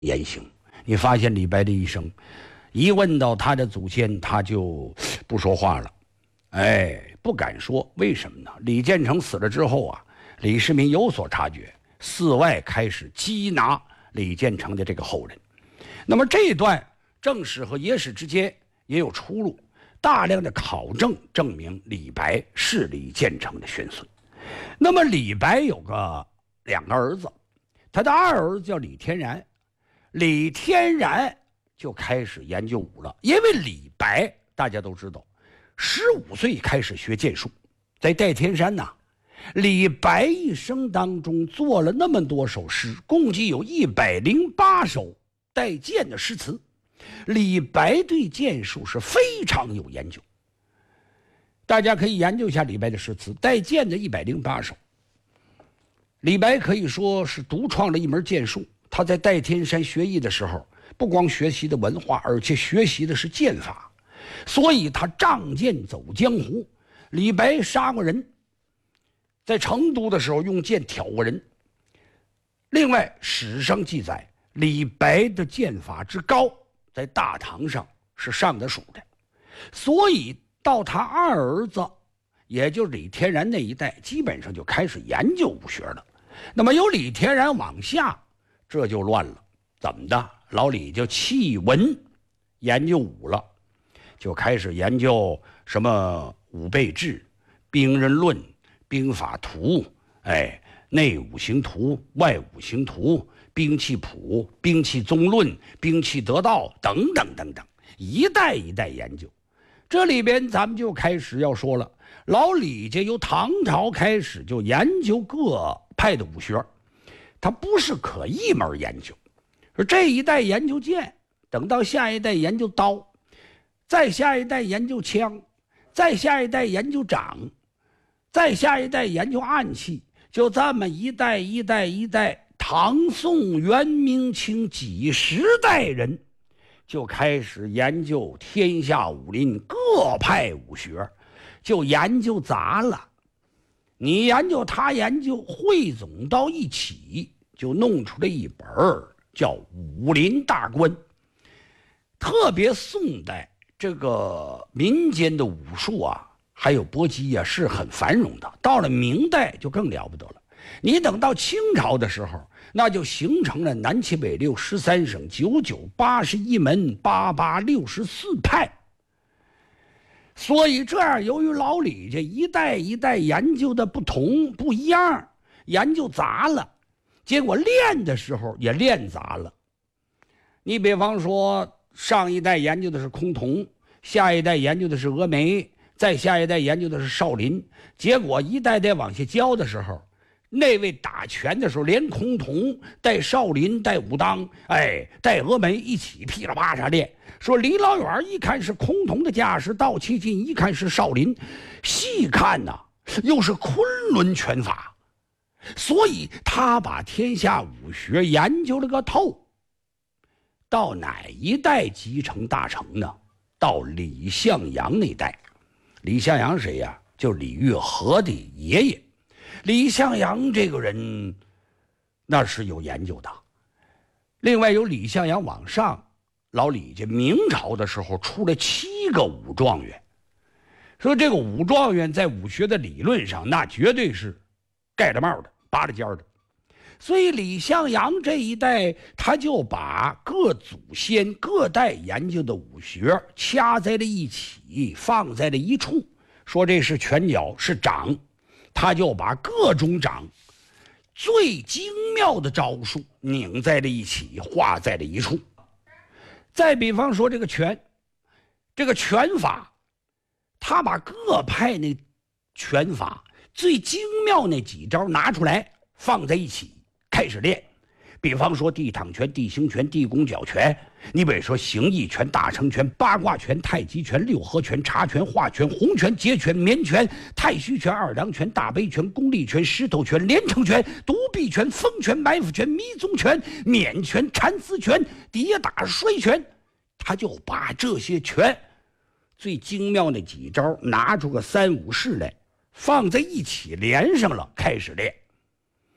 言行。你发现李白的一生，一问到他的祖先，他就不说话了，不敢说。为什么呢？李建成死了之后啊，李世民有所察觉，寺外开始缉拿李建成的这个后人。那么这一段正史和野史之间也有出入，大量的考证证明李白是李建成的玄孙。那么李白有两个儿子，他的二儿子叫李天然，李天然就开始研究武了。因为李白大家都知道15岁开始学剑术，在代天山呐，李白一生当中做了那么多首诗，共计有108首带剑的诗词。李白对剑术是非常有研究，大家可以研究一下李白的诗词，带剑的108首。李白可以说是独创了一门剑术。他在代天山学艺的时候，不光学习的文化，而且学习的是剑法，所以他仗剑走江湖。李白杀过人，在成都的时候用剑挑过人。另外史上记载李白的剑法之高，在大唐上是上得数的。所以到他二儿子也就是李天然那一代，基本上就开始研究武学了。那么由李天然往下，这就乱了。怎么的？老李就弃文研究武了，就开始研究什么武备志、兵刃论、兵法图，内五行图、外五行图、兵器谱、兵器宗论、兵器得道等等等等，一代一代研究。这里边咱们就开始要说了，老李家由唐朝开始就研究各派的武学，他不是可一门研究。说这一代研究剑，等到下一代研究刀，再下一代研究枪，再下一代研究掌，再下一代研究暗器，就这么一代一代一代，唐宋元明清几十代人就开始研究天下武林各派武学，就研究杂了。你研究他研究，汇总到一起，就弄出了一本叫《武林大观》。特别宋代这个民间的武术啊，还有搏击啊，是很繁荣的。到了明代就更了不得了。你等到清朝的时候，那就形成了南七北六13省99、81门、88、64派。所以这样，由于老李这一代一代研究的不一样，研究杂了，结果练的时候也练杂了。你比方说，上一代研究的是崆峒，下一代研究的是峨眉，再下一代研究的是少林，结果一代代往下教的时候，那位打拳的时候，连崆峒带少林带武当带峨眉一起噼里啪嚓练。说离老远一看是崆峒的架势，到其近一看是少林，细看呐又是昆仑拳法。所以他把天下武学研究了个透。到哪一代集成大成呢？到李向阳那代。李向阳谁呀？就李月河的爷爷。李向阳这个人那是有研究的。另外有李向阳往上，老李家明朝的时候出了7个武状元。说这个武状元在武学的理论上，那绝对是盖着帽的，拔着尖的。所以李向阳这一代，他就把各祖先各代研究的武学掐在了一起，放在了一处，说这是拳脚，是掌，他就把各种掌最精妙的招数拧在了一起，画在了一处。再比方说这个拳法，他把各派那拳法最精妙那几招拿出来放在一起开始练。比方说地躺拳、地形拳、地弓脚拳，你比如说形意拳、大成拳、八卦拳、太极拳、六合拳、插拳、画拳、红拳、截拳、绵拳、太虚拳、二郎拳、大背拳、功力拳、石头拳、连城拳、独臂拳、风拳、埋伏拳、迷踪拳、免拳、缠丝拳、跌打摔拳。他就把这些拳最精妙那几招拿出个3、5式来，放在一起连上了，开始练。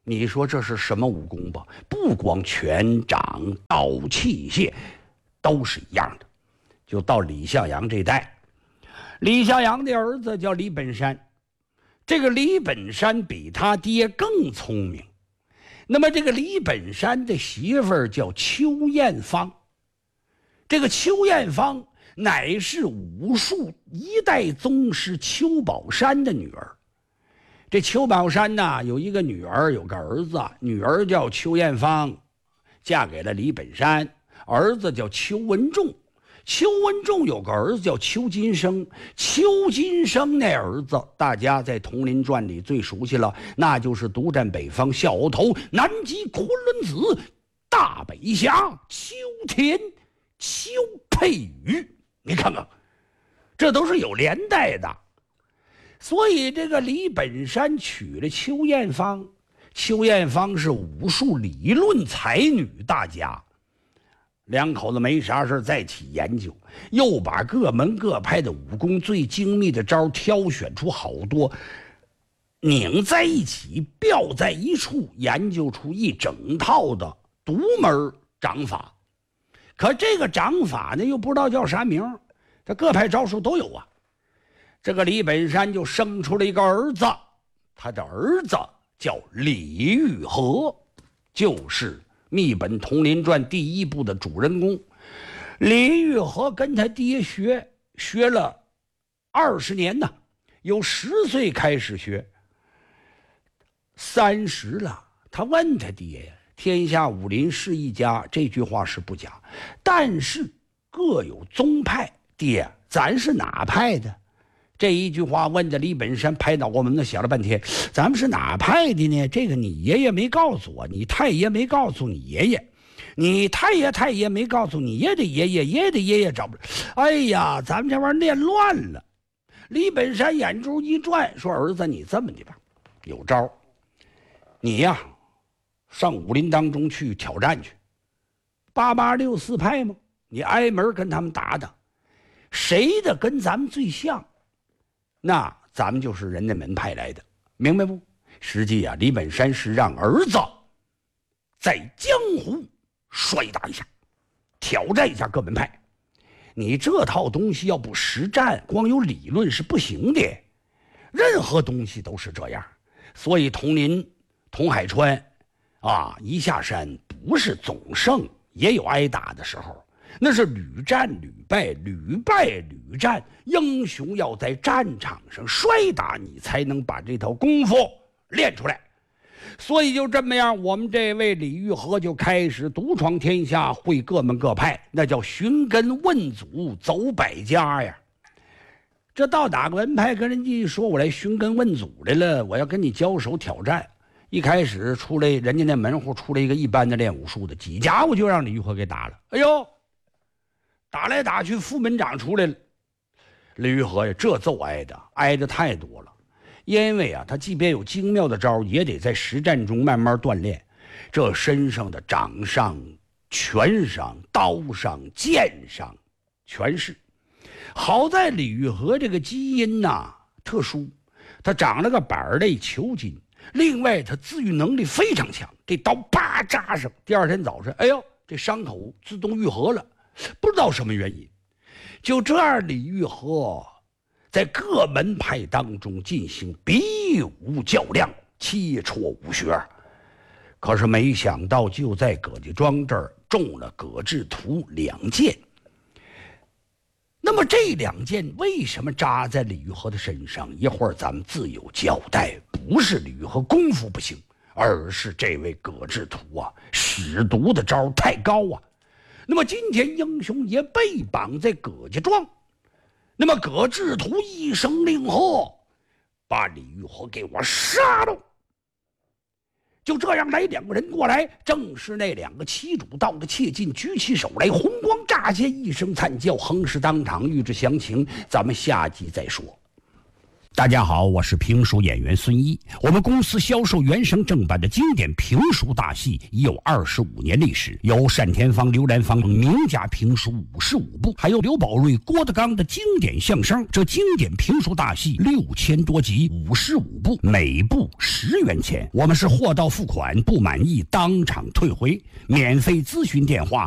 你说这是什么武功吧？不光拳掌、刀器械都是一样的。就到李向阳这代，李向阳的儿子叫李本山，这个李本山比他爹更聪明。那么这个李本山的媳妇儿叫邱艳芳，这个邱艳芳乃是武术一代宗师邱宝山的女儿。这邱宝山呢，有一个女儿，有个儿子，女儿叫邱艳芳，嫁给了李本山，儿子叫邱文仲。邱文仲有个儿子叫邱金生，邱金生那儿子大家在《铜林传》里最熟悉了，那就是独占北方小头南极昆仑子大北侠邱田邱佩宇。你看看，这都是有连带的。所以这个李本山娶了邱艳芳，邱艳芳是武术理论才女大家，两口子没啥事在一起研究，又把各门各派的武功最精密的招挑选出好多，拧在一起，吊在一处，研究出一整套的独门掌法。可这个掌法呢，又不知道叫啥名，这各派招数都有啊。这个李本山就生出了一个儿子，他的儿子叫李玉和，就是密本铜林传第一部的主人公。李玉和跟他爹学了20年呢，由10岁开始学，30了。他问他爹呀：“天下武林是一家，这句话是不假，但是各有宗派，爹，咱是哪派的？”这一句话问的李本山拍脑瓜门子想了半天，咱们是哪派的呢？这个你爷爷没告诉我，你太爷没告诉你爷爷，你太爷没告诉你爷的爷爷，爷的爷爷找不着。哎呀，咱们这玩意儿念乱了。李本山眼珠一转，说：“儿子，你这么的吧，有招，你呀上武林当中去挑战去，8864派嘛，你挨门跟他们打打，谁的跟咱们最像，那咱们就是人家门派来的，明白不？”实际啊，李本山是让儿子在江湖摔打一下，挑战一下各门派。你这套东西要不实战，光有理论是不行的，任何东西都是这样。所以铜林、铜海川啊，一下山不是总胜，也有挨打的时候，那是屡战屡败，屡败屡战。英雄要在战场上摔打，你才能把这套功夫练出来。所以就这么样，我们这位李玉和就开始独闯天下，会各门各派，那叫寻根问祖，走百家呀。这到哪个门派跟人家说我来寻根问祖来了，我要跟你交手挑战。一开始出来，人家那门户出来一个一般的练武术的，几家伙就让李玉和给打了。哎呦，打来打去，副门长出来了。李玉和呀，这揍挨的太多了。因为啊，他即便有精妙的招，也得在实战中慢慢锻炼。这身上的掌上、拳上、刀上、剑上，全是。好在李玉和这个基因呐特殊，他长了个板类球筋，另外他自愈能力非常强。这刀啪扎上，第二天早上，哎呦，这伤口自动愈合了，不知道什么原因。就这样，李玉和在各门派当中进行比武较量，切磋武学。可是没想到，就在葛家庄这儿中了葛志图2箭。那么这2箭为什么扎在李玉和的身上？一会儿咱们自有交代。不是李玉和功夫不行，而是这位葛志图啊，使毒的招太高啊。那么今天英雄也被绑在葛家庄。那么葛志图一声令喝，把李玉和给我杀了。就这样来2个人过来，正是那2个旗主到了切近，举起手来，红光乍现，一声惨叫，横尸当场。欲知详情，咱们下集再说。 大家好，我是评书演员孙一。我们公司销售原声正版的经典评书大戏已有25年历史，有单田芳、刘兰芳名家评书55部，还有刘宝瑞、郭德纲的经典相声。这经典评书大戏6000多集，55部，每部10元钱。我们是货到付款，不满意当场退回。免费咨询电话